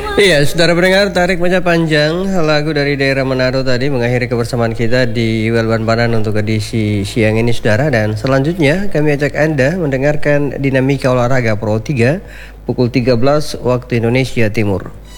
Iya, saudara pendengar, tarik meja panjang lagu dari daerah Manado tadi mengakhiri kebersamaan kita di Welban Banan untuk edisi siang ini, saudara. Dan selanjutnya kami ajak Anda mendengarkan dinamika olahraga Pro 3 pukul 13 waktu Indonesia Timur.